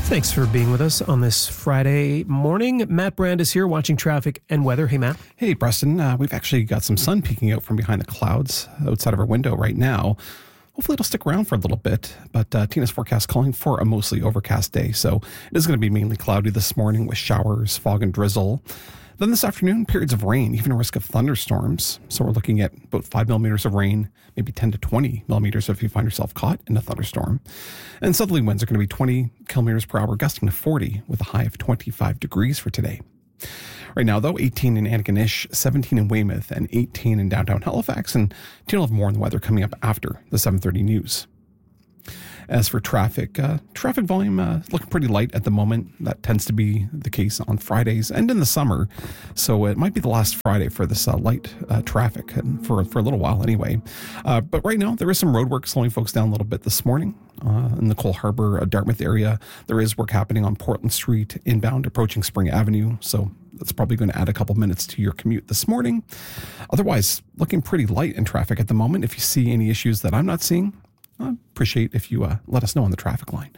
Thanks for being with us on this Friday morning. Matt Brand is here watching traffic and weather. Hey, Matt. Hey, Preston. We've actually got some sun peeking out from behind the clouds outside of our window right now. Hopefully it'll stick around for a little bit, but Tina's forecast calling for a mostly overcast day. So it is going to be mainly cloudy this morning with showers, fog, and drizzle. Then this afternoon, periods of rain, even a risk of thunderstorms. So we're looking at about 5 millimeters of rain, maybe 10 to 20 millimeters if you find yourself caught in a thunderstorm. And southerly winds are going to be 20 kilometers per hour, gusting to 40 with a high of 25 degrees for today. Right now, though, 18 in Antigonish, 17 in Weymouth, and 18 in downtown Halifax. And Tina will have more on the weather coming up after the 7:30 news. As for traffic volume looking pretty light at the moment. That tends to be the case on Fridays and in the summer. So it might be the last Friday for this light traffic for a little while anyway. But right now, there is some road work slowing folks down a little bit this morning. In the Cole Harbour, Dartmouth area, there is work happening on Portland Street, inbound approaching Spring Avenue. So that's probably going to add a couple minutes to your commute this morning. Otherwise, looking pretty light in traffic at the moment. If you see any issues that I'm not seeing, I appreciate if you let us know on the traffic line.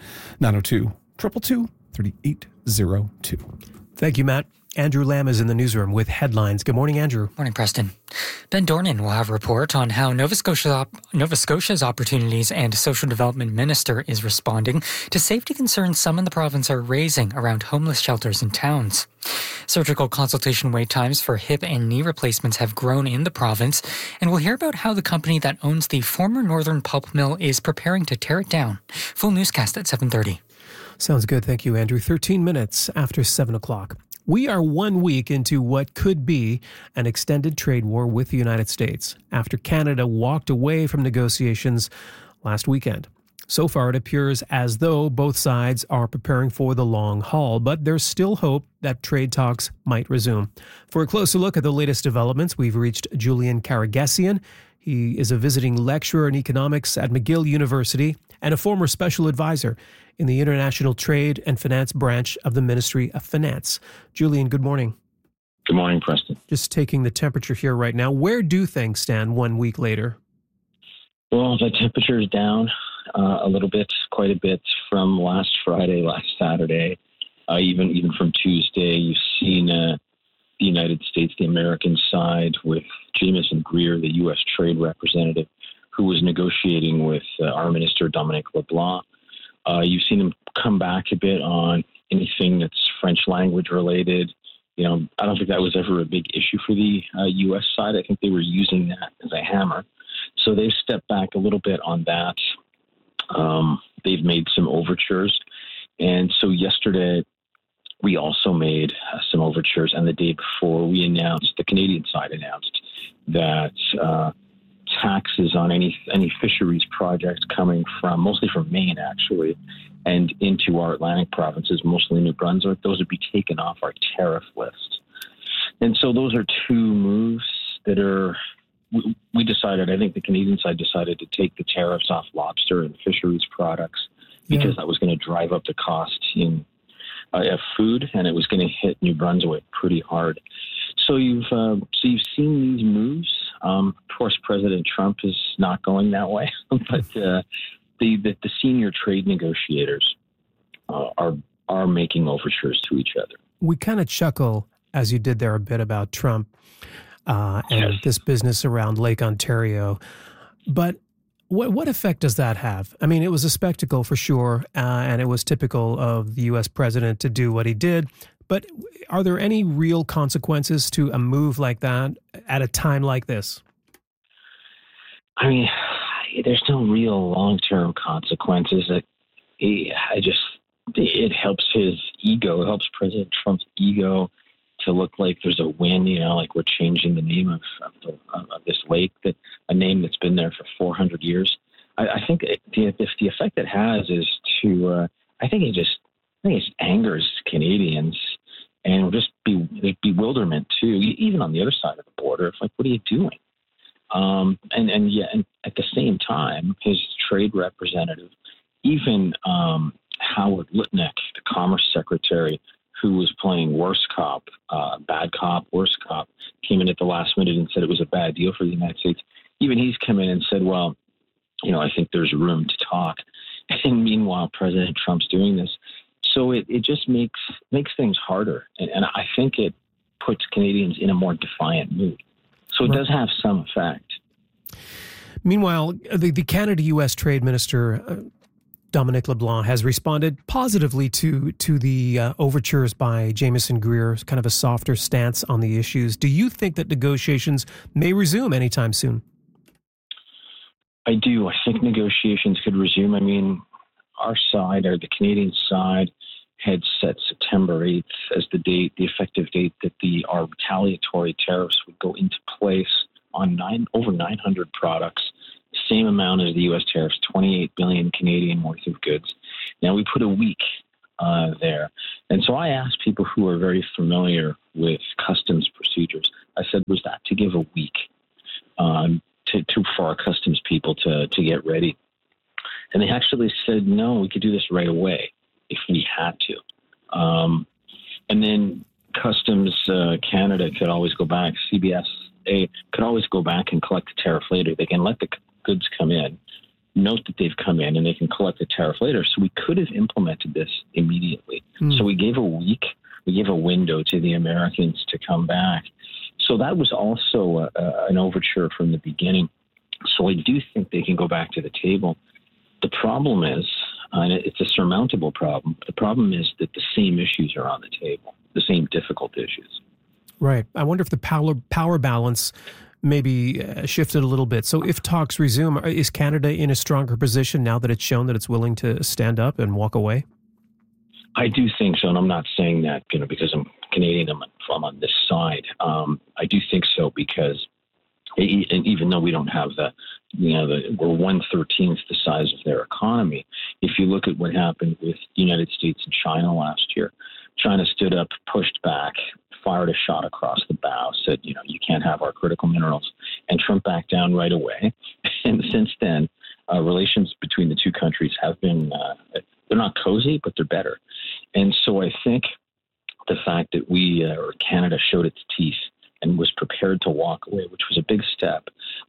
902-222-3802. Thank you, Matt. Andrew Lamb is in the newsroom with headlines. Good morning, Andrew. Morning, Preston. Ben Dornan will have a report on how Nova Scotia's Opportunities and Social Development Minister is responding to safety concerns some in the province are raising around homeless shelters in towns. Surgical consultation wait times for hip and knee replacements have grown in the province, and we'll hear about how the company that owns the former Northern Pulp Mill is preparing to tear it down. Full newscast at 7:30. Sounds good. Thank you, Andrew. 13 minutes after 7 o'clock. We are 1 week into what could be an extended trade war with the United States after Canada walked away from negotiations last weekend. So far, it appears as though both sides are preparing for the long haul, but there's still hope that trade talks might resume. For a closer look at the latest developments, we've reached Julian Karagesian. He is a visiting lecturer in economics at McGill University and a former special advisor in the International Trade and Finance branch of the Ministry of Finance. Julian, good morning. Good morning, Preston. Just taking the temperature here right now. Where do things stand 1 week later? Well, the temperature is down a little bit, quite a bit from last Friday, last Saturday, even from Tuesday. You've seen the United States, the American side, with Jamieson Greer, the U.S. trade representative, who was negotiating with our minister, Dominic LeBlanc. You've seen him come back a bit on anything that's French language related. I don't think that was ever a big issue for the U.S. side. I think they were using that as a hammer. So they've stepped back a little bit on that. They've made some overtures. And so yesterday, we also made some overtures. And the day before, the Canadian side announced that taxes on any fisheries projects coming mostly from Maine, actually, and into our Atlantic provinces, mostly New Brunswick, those would be taken off our tariff list. And so those are two moves that we decided, I think the Canadian side decided to take the tariffs off lobster and fisheries products because that was going to drive up the cost of food, and it was going to hit New Brunswick pretty hard. So you've seen these moves. Of course, President Trump is not going that way, but the senior trade negotiators are making overtures to each other. We kind of chuckle, as you did there a bit, about Trump and this business around Lake Ontario. But what effect does that have? I mean, it was a spectacle for sure, and it was typical of the U.S. president to do what he did. But are there any real consequences to a move like that at a time like this? I mean, there's no real long-term consequences. It helps his ego. It helps President Trump's ego to look like there's a win, like we're changing the name of this lake, a name that's been there for 400 years. I think the effect it has is I think it angers Canadians, and will just be bewilderment too, even on the other side of the border. It's like, what are you doing? And at the same time, his trade representative, even Howard Lutnick, the Commerce Secretary, who was playing worse cop, bad cop, worse cop, came in at the last minute and said it was a bad deal for the United States. Even he's come in and said, well, I think there's room to talk. And meanwhile, President Trump's doing this. So it just makes things harder. And I think it puts Canadians in a more defiant mood. So it does have some effect. Meanwhile, the Canada-U.S. Trade Minister, Dominic LeBlanc, has responded positively to the overtures by Jameson Greer, kind of a softer stance on the issues. Do you think that negotiations may resume anytime soon? I do. I think negotiations could resume. I mean, our side, or the Canadian side, had set September 8th as the effective date that our retaliatory tariffs would go into place on over 900 products, same amount as the U.S. tariffs, 28 billion Canadian worth of goods. Now we put a week there. And so I asked people who are very familiar with customs procedures, I said, was that to give a week for our customs people to get ready? And they actually said, no, we could do this right away if we had to. And then Customs Canada could always go back, CBSA could always go back and collect the tariff later. They can let the goods come in, note that they've come in, and they can collect the tariff later. So we could have implemented this immediately. So we gave a week, we gave a window to the Americans to come back. So that was also an overture from the beginning. So I do think they can go back to the table. The problem is, and it's a surmountable problem, the problem is that the same issues are on the table, the same difficult issues. Right. I wonder if the power balance maybe shifted a little bit. So if talks resume, is Canada in a stronger position now that it's shown that it's willing to stand up and walk away? I do think so, and I'm not saying that because I'm Canadian, I'm on this side. I do think so because even though we don't have we're 1/13 the size of their economy. If you look at what happened with the United States and China last year, China stood up, pushed back, fired a shot across the bow, said, you can't have our critical minerals, and Trump backed down right away. And since then, relations between the two countries have been, they're not cozy, but they're better. And so I think the fact that or Canada showed its teeth and was prepared to walk away, which was a big step,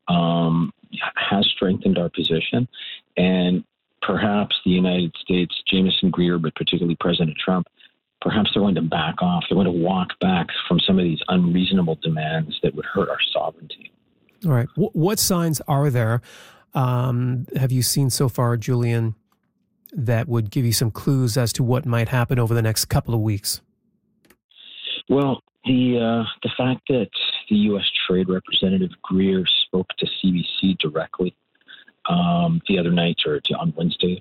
has strengthened our position. And perhaps the United States, Jameson Greer, but particularly President Trump, perhaps they're going to back off. They're going to walk back from some of these unreasonable demands that would hurt our sovereignty. All right. What signs are there, have you seen so far, Julian, that would give you some clues as to what might happen over the next couple of weeks? Well, the fact that the U.S. Trade Representative Greer spoke to CBC directly the other night, or on Wednesday,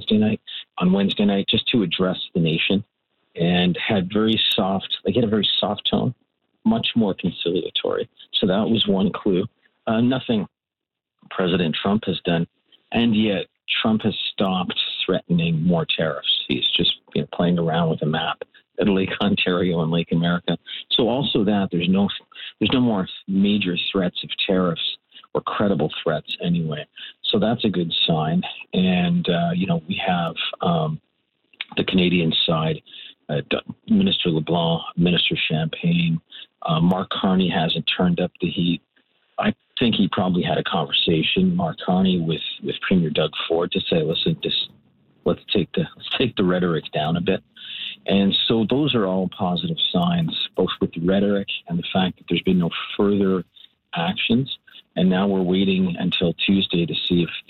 on Wednesday night, just to address the nation, and had a very soft tone, much more conciliatory. So that was one clue. Nothing President Trump has done, and yet Trump has stopped threatening more tariffs. He's just playing around with a map at Lake Ontario and Lake America. So also that there's no more major threats of tariffs, or credible threats anyway. So that's a good sign. And we have the Canadian side, Minister LeBlanc, Minister Champagne, Mark Carney hasn't turned up the heat. I think he probably had a conversation, Mark Carney, with Premier Doug Ford to say, listen, let's take the rhetoric down a bit. And so those are all positive signs, both with the rhetoric and the fact that there's been no further actions. And now we're waiting until Tuesday to see if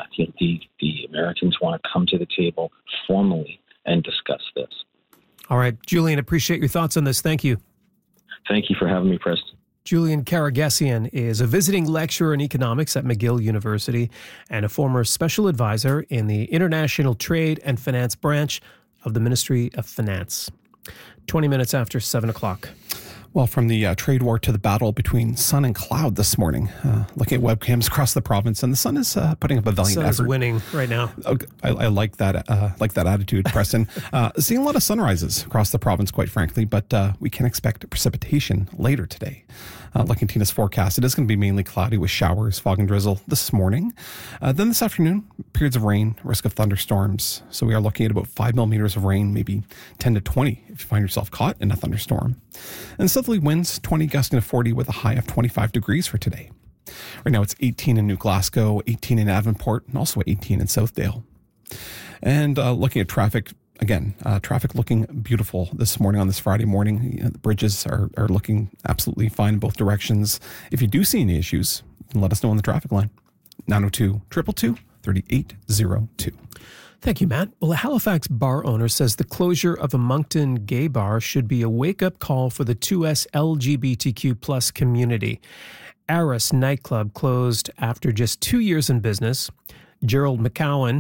the Americans want to come to the table formally and discuss this. All right, Julian, appreciate your thoughts on this. Thank you. Thank you for having me, Preston. Julian Karagesian is a visiting lecturer in economics at McGill University and a former special advisor in the International Trade and Finance branch of the Ministry of Finance. 20 minutes after 7 o'clock. Well, from the trade war to the battle between sun and cloud this morning, looking at webcams across the province, and the sun is putting up a valiant effort. The sun is winning right now. I like that attitude, Preston. Seeing a lot of sunrises across the province, quite frankly, but we can expect precipitation later today. Looking at Tina's forecast, it is going to be mainly cloudy with showers, fog and drizzle this morning. Then this afternoon, periods of rain, risk of thunderstorms. So we are looking at about 5 millimeters of rain, maybe 10 to 20 if you find yourself caught in a thunderstorm. And southerly winds, 20 gusting to 40 with a high of 25 degrees for today. Right now it's 18 in New Glasgow, 18 in Avonport, and also 18 in Southdale. And looking at traffic, Again, traffic looking beautiful this morning on this Friday morning. The bridges are looking absolutely fine in both directions. If you do see any issues, you can let us know on the traffic line. 902-222-3802. Thank you, Matt. Well, a Halifax bar owner says the closure of a Moncton gay bar should be a wake-up call for the 2S LGBTQ plus community. Aris nightclub closed after just 2 years in business. Gerald McCowan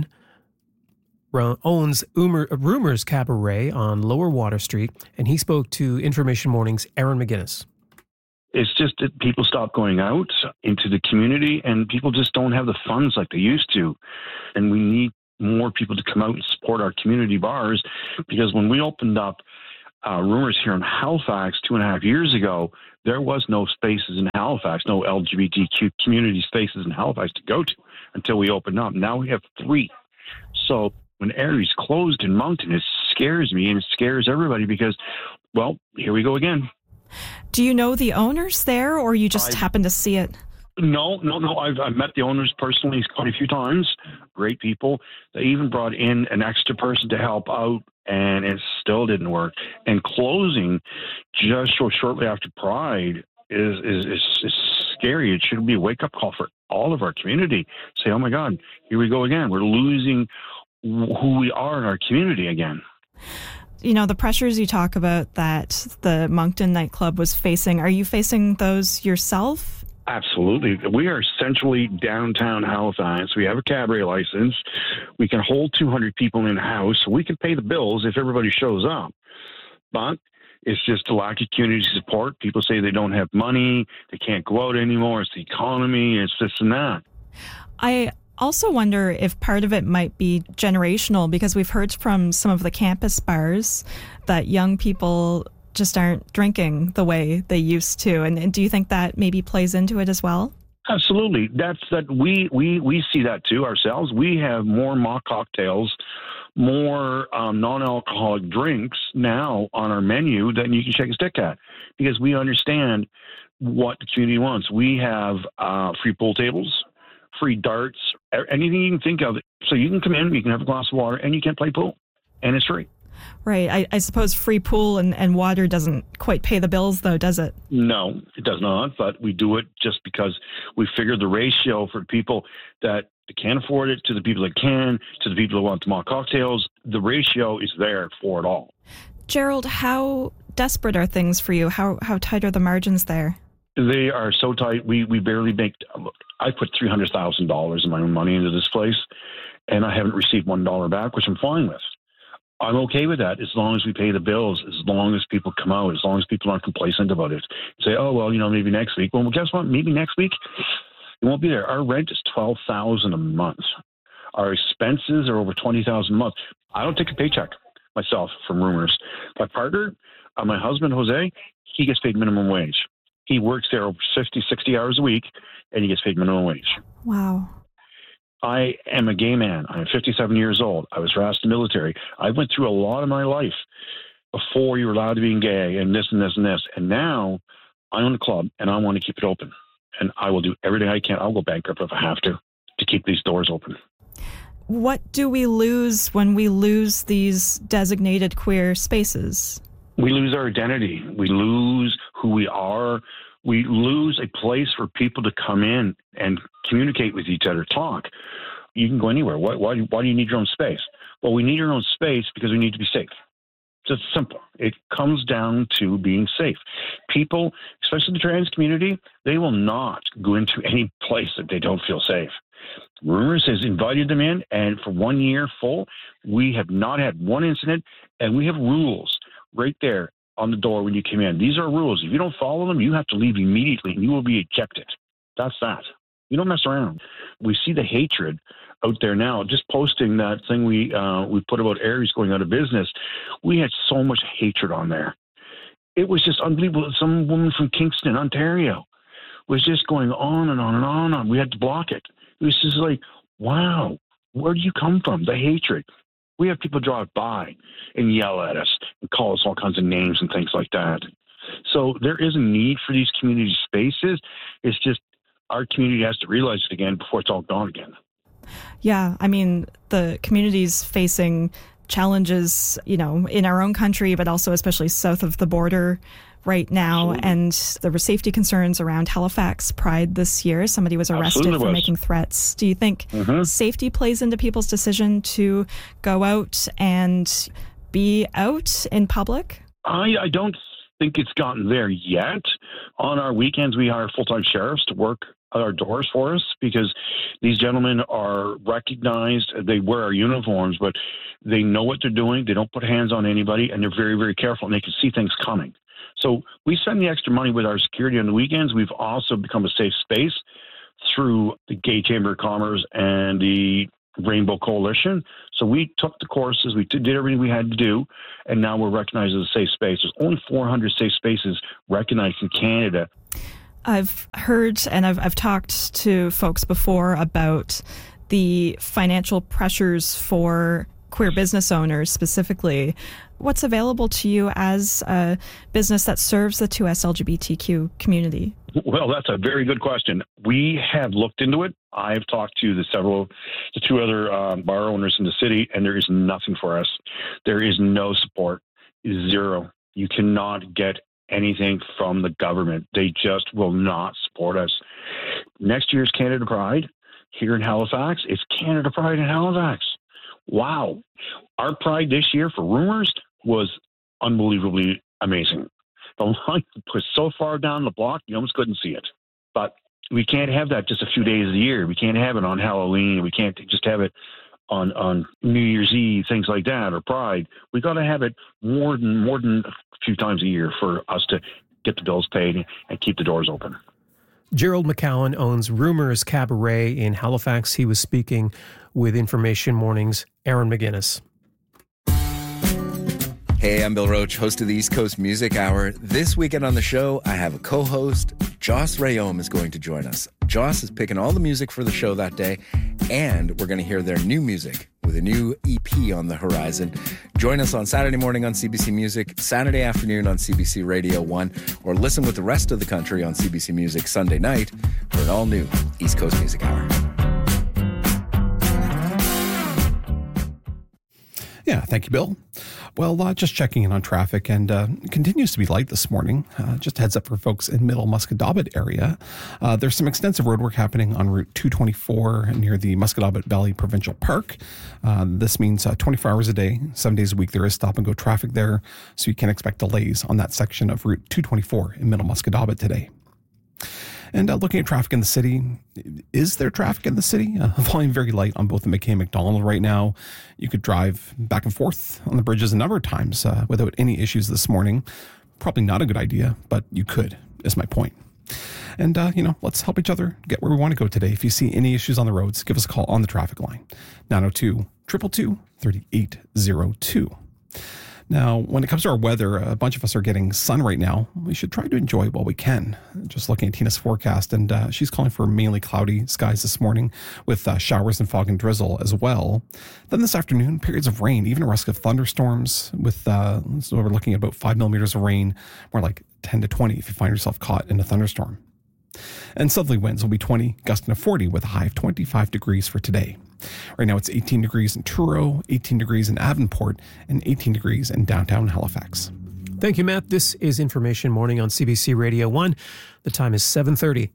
owns Rumors Cabaret on Lower Water Street, and he spoke to Information Morning's Aaron McGinnis. It's just that people stop going out into the community, and people just don't have the funds like they used to. And we need more people to come out and support our community bars, because when we opened up Rumors here in Halifax 2.5 years ago, there was no spaces in Halifax, no LGBTQ community spaces in Halifax to go to until we opened up. Now we have 3. So when Aries closed in Moncton, it scares me and it scares everybody because, well, here we go again. Do you know the owners there, or you just happen to see it? No. I've met the owners personally quite a few times. Great people. They even brought in an extra person to help out, and it still didn't work. And closing just so shortly after Pride is scary. It should be a wake-up call for all of our community. Say, oh my God, here we go again. We're losing who we are in our community again. You know, the pressures you talk about that the Moncton nightclub was facing, are you facing those yourself? Absolutely. We are centrally downtown Halifax. We have a cabaret license. We can hold 200 people in-house. So we can pay the bills if everybody shows up. But it's just a lack of community support. People say they don't have money. They can't go out anymore. It's the economy. It's this and that. I also wonder if part of it might be generational, because we've heard from some of the campus bars that young people just aren't drinking the way they used to. And do you think that maybe plays into it as well? Absolutely. We see that too ourselves. We have more mock cocktails, more non-alcoholic drinks now on our menu than you can shake a stick at, because we understand what the community wants. We have free pool tables, free darts, anything you can think of. So you can come in, you can have a glass of water, and you can play pool, and it's free. Right. I suppose free pool and water doesn't quite pay the bills, though, does it? No, it does not. But we do it just because we figured the ratio for people that can't afford it to the people that can, to the people that want the mock cocktails, the ratio is there for it all. Gerald, how desperate are things for you? How tight are the margins there? They are so tight. We barely make. I put $300,000 of my own money into this place, and I haven't received $1 back, which I'm fine with. I'm okay with that as long as we pay the bills, as long as people come out, as long as people aren't complacent about it. Say, oh, well, maybe next week. Well, guess what? Maybe next week it won't be there. Our rent is $12,000 a month. Our expenses are over $20,000 a month. I don't take a paycheck myself from Rumors. My partner, my husband, Jose, he gets paid minimum wage. He works there over 50, 60 hours a week, and he gets paid minimum wage. Wow. I am a gay man. I'm 57 years old. I was harassed in the military. I went through a lot of my life before you were allowed to be gay and this and this and this. And now I own a club and I want to keep it open. And I will do everything I can. I'll go bankrupt if I have to keep these doors open. What do we lose when we lose these designated queer spaces? We lose our identity. We lose who we are. We lose a place for people to come in and communicate with each other, talk. You can go anywhere. Why do you need your own space? Well, we need our own space because we need to be safe. Just simple. It comes down to being safe. People, especially the trans community, they will not go into any place that they don't feel safe. Rumors has invited them in, and for 1 year full, we have not had one incident, and we have rules right there on the door when you come in. These are rules. If you don't follow them, you have to leave immediately and you will be ejected. That's that. You don't mess around. We see the hatred out there now. Just posting that thing we put about Aries going out of business, we had so much hatred on there. It was just unbelievable. Some woman from Kingston, Ontario, was just going on and on and on and on. We had to block it. It was just like, wow, where do you come from? The hatred. We have people drive by and yell at us and call us all kinds of names and things like that. So there is a need for these community spaces. It's just our community has to realize it again before it's all gone again. Yeah, I mean, the community's facing challenges, in our own country, but also especially south of the border right now. Absolutely. And there were safety concerns around Halifax Pride this year. Somebody was arrested for making threats. Do you think safety plays into people's decision to go out and be out in public? I don't think it's gotten there yet. On our weekends, we hire full-time sheriffs to work at our doors for us because these gentlemen are recognized. They wear our uniforms, but they know what they're doing. They don't put hands on anybody, and they're very, very careful, and they can see things coming. So we spend the extra money with our security on the weekends. We've also become a safe space through the Gay Chamber of Commerce and the Rainbow Coalition. So we took the courses, we did everything we had to do, and now we're recognized as a safe space. There's only 400 safe spaces recognized in Canada. I've heard and I've talked to folks before about the financial pressures for queer business owners specifically. What's available to you as a business that serves the 2S LGBTQ community? Well, that's a very good question. We have looked into it. I've talked to the two other bar owners in the city, and there is nothing for us. There is no support. Zero. You cannot get anything from the government. They just will not support us. Next year's Canada Pride here in Halifax. It's Canada Pride in Halifax. Wow. Our Pride this year for Rumors was unbelievably amazing. The line was so far down the block, you almost couldn't see it. But we can't have that just a few days of the year. We can't have it on Halloween. We can't just have it on New Year's Eve, things like that, or Pride. We got to have it more than a few times a year for us to get the bills paid and keep the doors open. Gerald McCowan owns Rumors Cabaret in Halifax. He was speaking with Information Morning's Aaron McGinnis. Hey, I'm Bill Roach, host of the East Coast Music Hour. This weekend on the show, I have a co-host. Joss Rayom is going to join us. Joss is picking all the music for the show that day, and we're going to hear their new music with a new EP on the horizon. Join us on Saturday morning on CBC Music, Saturday afternoon on CBC Radio 1, or listen with the rest of the country on CBC Music Sunday night for an all-new East Coast Music Hour. Yeah, thank you, Bill. Well, just checking in on traffic, and it continues to be light this morning. Just a heads up for folks in Middle Musquodoboit area. There's some extensive road work happening on Route 224 near the Musquodoboit Valley Provincial Park. This means 24 hours a day, 7 days a week, there is stop-and-go traffic there, so you can expect delays on that section of Route 224 in Middle Musquodoboit today. And looking at traffic in the city, is there traffic in the city? Volume very light on both the McKay and McDonald right now. You could drive back and forth on the bridges a number of times without any issues this morning. Probably not a good idea, but you could, is my point. And, let's help each other get where we want to go today. If you see any issues on the roads, give us a call on the traffic line, 902-222-3802. Now, when it comes to our weather, a bunch of us are getting sun right now. We should try to enjoy it while we can. Just looking at Tina's forecast, and she's calling for mainly cloudy skies this morning with showers and fog and drizzle as well. Then this afternoon, periods of rain, even a risk of thunderstorms with, so we're looking at about 5 millimeters of rain, more like 10 to 20 if you find yourself caught in a thunderstorm. And southerly winds will be 20, gusting to 40 with a high of 25 degrees for today. Right now it's 18 degrees in Truro, 18 degrees in Avonport, and 18 degrees in downtown Halifax. Thank you, Matt. This is Information Morning on CBC Radio 1. The time is 7:30.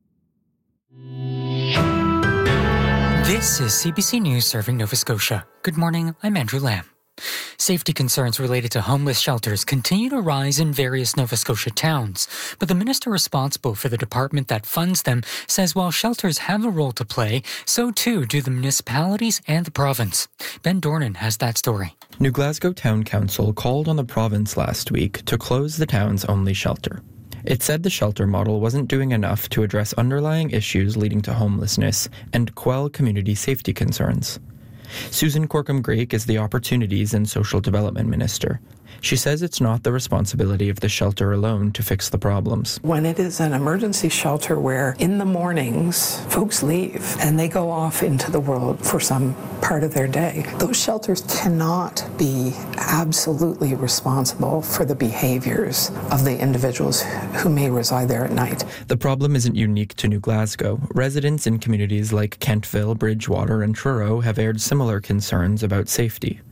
This is CBC News serving Nova Scotia. Good morning, I'm Andrew Lamb. Safety concerns related to homeless shelters continue to rise in various Nova Scotia towns, but the minister responsible for the department that funds them says while shelters have a role to play, so too do the municipalities and the province. Ben Dornan has that story. New Glasgow Town Council called on the province last week to close the town's only shelter. It said the shelter model wasn't doing enough to address underlying issues leading to homelessness and quell community safety concerns. Susan Corkum-Greek is the Opportunities and Social Development Minister. She says it's not the responsibility of the shelter alone to fix the problems. When it is an emergency shelter where in the mornings folks leave and they go off into the world for some part of their day, those shelters cannot be absolutely responsible for the behaviors of the individuals who may reside there at night. The problem isn't unique to New Glasgow. Residents in communities like Kentville, Bridgewater, and Truro have aired similar concerns about safety.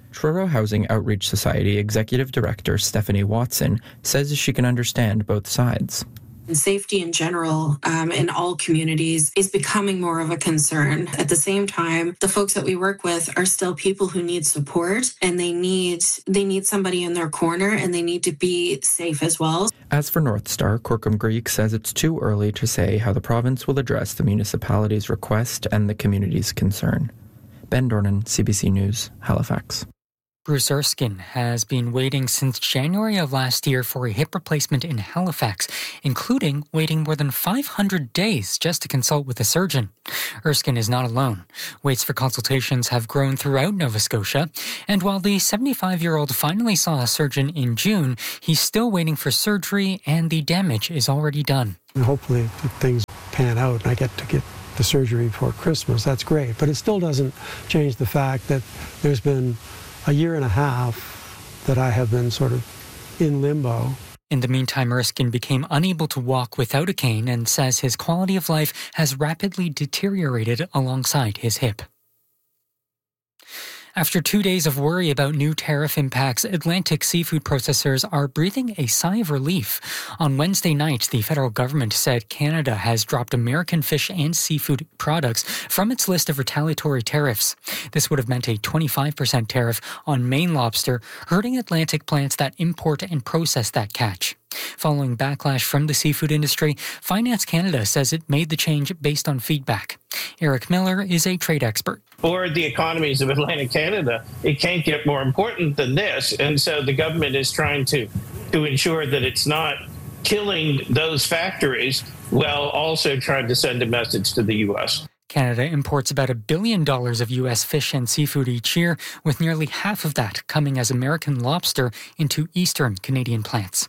Truro Housing Outreach Society Executive Director Stephanie Watson says she can understand both sides. Safety in general in all communities is becoming more of a concern. At the same time, the folks that we work with are still people who need support, and they need somebody in their corner, and they need to be safe as well. As for North Star, Corkum Greek says it's too early to say how the province will address the municipality's request and the community's concern. Ben Dornan, CBC News, Halifax. Bruce Erskine has been waiting since January of last year for a hip replacement in Halifax, including waiting more than 500 days just to consult with a surgeon. Erskine is not alone. Waits for consultations have grown throughout Nova Scotia, and while the 75-year-old finally saw a surgeon in June, he's still waiting for surgery and the damage is already done. And hopefully things pan out and I get to get the surgery before Christmas. That's great, but it still doesn't change the fact that there's been a year and a half that I have been sort of in limbo. In the meantime, Erskine became unable to walk without a cane and says his quality of life has rapidly deteriorated alongside his hip. After 2 days of worry about new tariff impacts, Atlantic seafood processors are breathing a sigh of relief. On Wednesday night, the federal government said Canada has dropped American fish and seafood products from its list of retaliatory tariffs. This would have meant a 25% tariff on Maine lobster, hurting Atlantic plants that import and process that catch. Following backlash from the seafood industry, Finance Canada says it made the change based on feedback. Eric Miller is a trade expert. For the economies of Atlantic Canada, it can't get more important than this. And so the government is trying to ensure that it's not killing those factories while also trying to send a message to the U.S. Canada imports about $1 billion of U.S. fish and seafood each year, with nearly half of that coming as American lobster into eastern Canadian plants.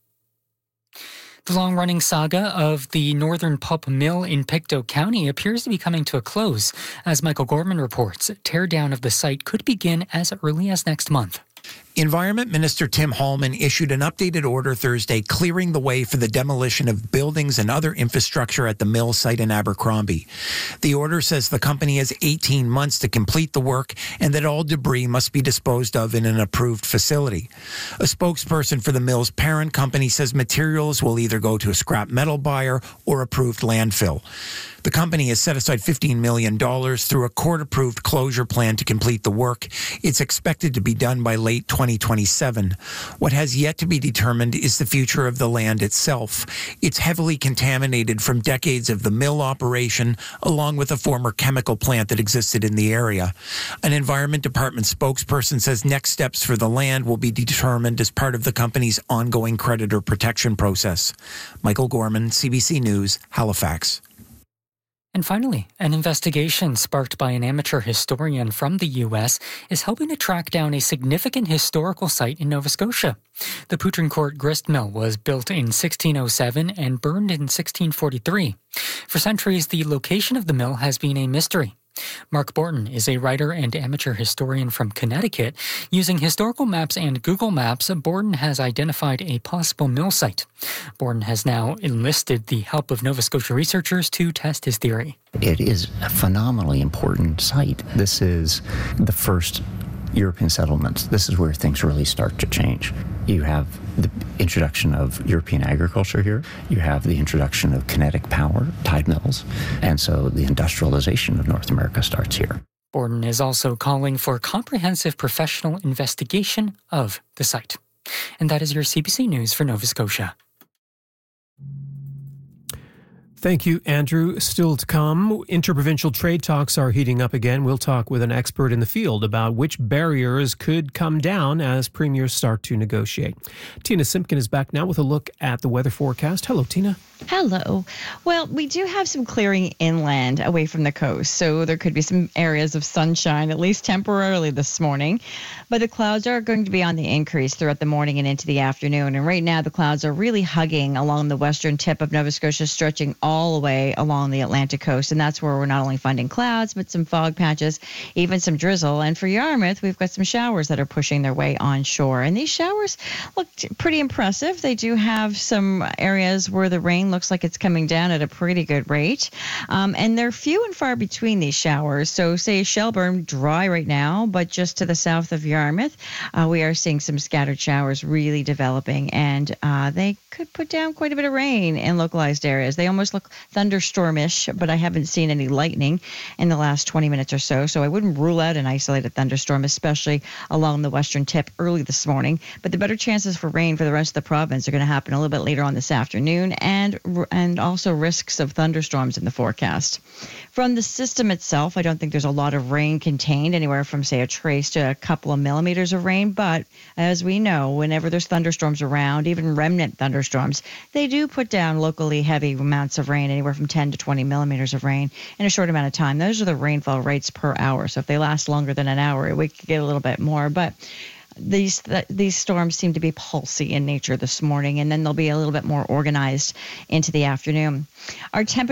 The long-running saga of the Northern Pulp Mill in Pictou County appears to be coming to a close. As Michael Gorman reports, teardown of the site could begin as early as next month. Environment Minister Tim Hallman issued an updated order Thursday clearing the way for the demolition of buildings and other infrastructure at the mill site in Abercrombie. The order says the company has 18 months to complete the work and that all debris must be disposed of in an approved facility. A spokesperson for the mill's parent company says materials will either go to a scrap metal buyer or approved landfill. The company has set aside $15 million through a court-approved closure plan to complete the work. It's expected to be done by late 2027. What has yet to be determined is the future of the land itself. It's heavily contaminated from decades of the mill operation, along with a former chemical plant that existed in the area. An Environment Department spokesperson says next steps for the land will be determined as part of the company's ongoing creditor protection process. Michael Gorman, CBC News, Halifax. And finally, an investigation sparked by an amateur historian from the U.S. is helping to track down a significant historical site in Nova Scotia. The Poutrincourt grist mill was built in 1607 and burned in 1643. For centuries, the location of the mill has been a mystery. Mark Borton is a writer and amateur historian from Connecticut. Using historical maps and Google Maps, Borton has identified a possible mill site. Borton has now enlisted the help of Nova Scotia researchers to test his theory. It is a phenomenally important site. This is the first European settlements. This is where things really start to change. You have the introduction of European agriculture here. You have the introduction of kinetic power, tide mills. And so the industrialization of North America starts here. Borton is also calling for comprehensive professional investigation of the site. And that is your CBC News for Nova Scotia. Thank you, Andrew. Still to come, interprovincial trade talks are heating up again. We'll talk with an expert in the field about which barriers could come down as premiers start to negotiate. Tina Simpkin is back now with a look at the weather forecast. Hello, Tina. Hello. Well, we do have some clearing inland away from the coast, so there could be some areas of sunshine, at least temporarily this morning. But the clouds are going to be on the increase throughout the morning and into the afternoon. And right now, the clouds are really hugging along the western tip of Nova Scotia, stretching all all the way along the Atlantic coast. And that's where we're not only finding clouds, but some fog patches, even some drizzle. And for Yarmouth, we've got some showers that are pushing their way onshore. And these showers look pretty impressive. They do have some areas where the rain looks like it's coming down at a pretty good rate. And they're few and far between these showers. So say Shelburne, dry right now, but just to the south of Yarmouth, we are seeing some scattered showers really developing. And they could put down quite a bit of rain in localized areas. They almost look thunderstormish, but I haven't seen any lightning in the last 20 minutes or so. So I wouldn't rule out an isolated thunderstorm, especially along the western tip early this morning. But the better chances for rain for the rest of the province are going to happen a little bit later on this afternoon, and also risks of thunderstorms in the forecast. From the system itself, I don't think there's a lot of rain contained, anywhere from, say, a trace to a couple of millimeters of rain. But as we know, whenever there's thunderstorms around, even remnant thunderstorms, they do put down locally heavy amounts of rain, anywhere from 10 to 20 millimeters of rain in a short amount of time. Those are the rainfall rates per hour. So if they last longer than an hour, we could get a little bit more. But these storms seem to be pulsy in nature this morning, and then they'll be a little bit more organized into the afternoon. Our temperature